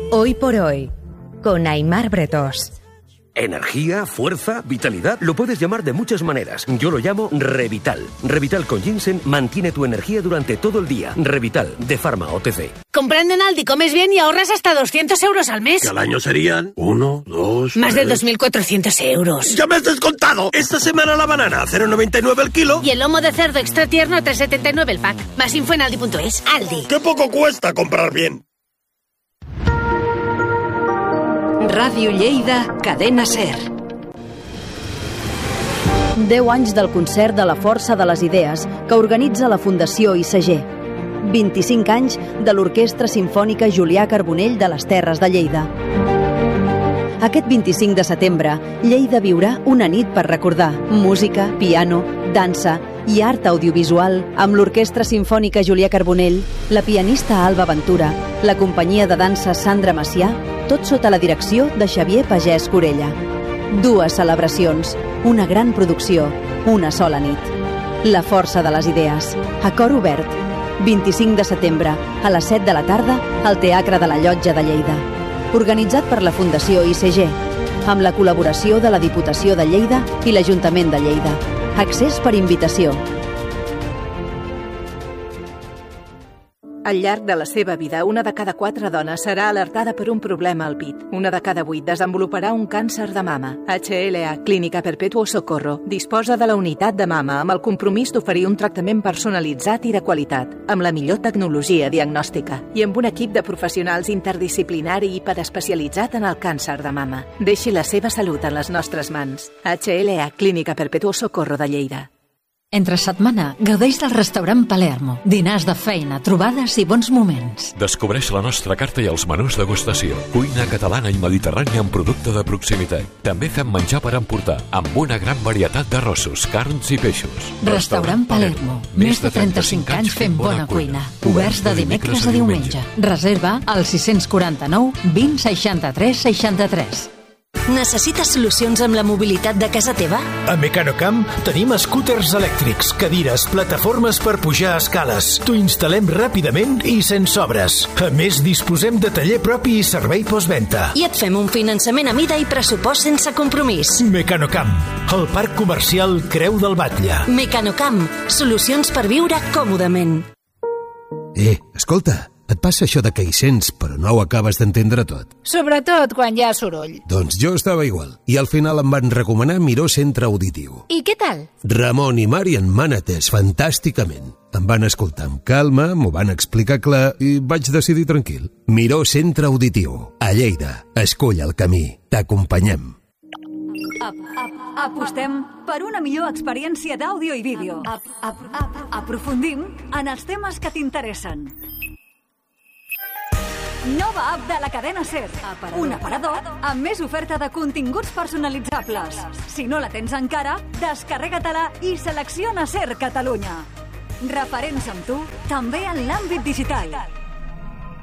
Hoy por hoy, con Aimar Bretós. Energía, fuerza, vitalidad, lo puedes llamar de muchas maneras. Yo lo llamo Revital. Revital con ginseng mantiene tu energía durante todo el día. Revital, de Pharma OTC. Comprando en Aldi comes bien y ahorras hasta 200 euros al mes. Que al año serían 1, 2... Más de 2.400 euros. ¡Ya me has descontado! Esta semana la banana, 0,99 el kilo. Y el lomo de cerdo extra tierno, 3,79 el pack. Más info en aldi.es. Aldi. ¡Qué poco cuesta comprar bien! Ràdio Lleida, Cadena SER. 10 anys del concert de la Força de les Idees que organitza la Fundació ICG. 25 anys de l'Orquestra Simfònica Julià Carbonell de les Terres de Lleida. Aquest 25 de setembre, Lleida viurà una nit per recordar música, piano, dansa i art audiovisual amb l'Orquestra Simfònica Julià Carbonell, la pianista Alba Ventura, la companyia de dansa Sandra Macià, tot sota la direcció de Xavier Pagès Corella. 2 celebracions, una gran producció, una sola nit. La Força de les Idees, a cor obert, 25 de setembre, a les 7 de la tarda, al Teatre de la Llotja de Lleida. Organitzat per la Fundació ICG, amb la col·laboració de la Diputació de Lleida i l'Ajuntament de Lleida. Accés per invitació. Al llarg de la seva vida, una de cada 4 dones serà alertada per un problema al pit. Una de cada 8 desenvoluparà un càncer de mama. HLA, Clínica Perpetuo Socorro, disposa de la unitat de mama amb el compromís d'oferir un tractament personalitzat i de qualitat, amb la millor tecnologia diagnòstica i amb un equip de professionals interdisciplinari i hiperespecialitzat en el càncer de mama. Deixi la seva salut en les nostres mans. HLA, Clínica Perpetuo Socorro de Lleida. Entre setmana, gaudeix del restaurant Palermo. Dinars de feina, trobades i bons moments. Descobreix la nostra carta i els menús degustació. Cuina catalana i mediterrània amb producte de proximitat. També fem menjar per emportar, amb una gran varietat d'arrossos, carns i peixos. Restaurant Palermo. Més de 35 anys fent bona cuina. Oberts de dimecres a diumenge. Reserva al 649 20 63 63. Necessites solucions amb la mobilitat de casa teva? A Mecanocam tenim scooters elèctrics, cadires, plataformes per pujar escales. T'ho instal·lem ràpidament i sense obres. A més, disposem de taller propi i servei postventa. I et fem un finançament a mida i pressupost sense compromís. Mecanocam, el parc comercial Creu del Batlle. Mecanocam, solucions per viure còmodament. Escolta, et passa això de que hi sents, però no ho acabes d'entendre tot? Sobretot quan hi ha soroll. Doncs jo estava igual, i al final em van recomanar Miró Centre Auditiu. I què tal? Ramon i Mari m'han atès fantàsticament. Em van escoltar amb calma, m'ho van explicar clar i vaig decidir tranquil. Miró Centre Auditiu, a Lleida. Escull el camí. T'acompanyem. Apostem per una millor experiència d'àudio i vídeo. Aprofundim en els temes que t'interessen. Nova app de la cadena SER. Un aparador amb més oferta de continguts personalitzables. Si no la tens encara, descarrega-te-la i selecciona SER Catalunya. Referents amb tu, també en l'àmbit digital.